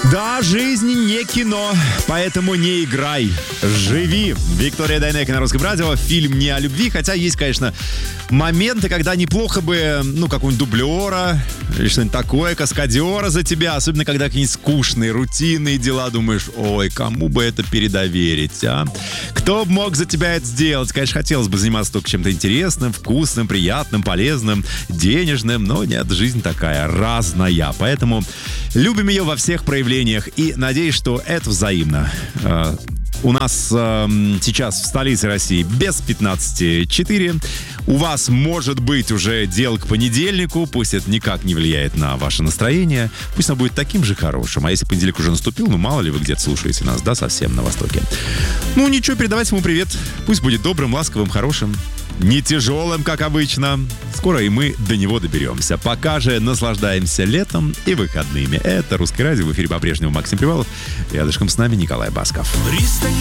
Да, жизнь не кино, поэтому не играй, живи. Виктория Дайнеко на Русском радио. Фильм не о любви, хотя есть, конечно, моменты, когда неплохо бы, какого-нибудь дублера или что-нибудь такое, каскадера за тебя, особенно когда какие-нибудь скучные, рутинные дела, думаешь, ой, кому бы это передоверить, а? Кто бы мог за тебя это сделать? Конечно, хотелось бы заниматься только чем-то интересным, вкусным, приятным, полезным, денежным, но нет, жизнь такая разная, поэтому любим ее во всех проявлениях и надеюсь, что это взаимно. У нас сейчас в столице России без 15:04. У вас может быть уже дело к понедельнику. Пусть это никак не влияет на ваше настроение. Пусть оно будет таким же хорошим. А если понедельник уже наступил, мало ли вы где-то слушаете нас, да, совсем на востоке. Ничего, передавайте ему привет. Пусть будет добрым, ласковым, хорошим. Не тяжелым, как обычно. Скоро и мы до него доберемся. Пока же наслаждаемся летом и выходными. Это «Русское радио». В эфире по-прежнему Максим Привалов. Рядышком с нами Николай Басков.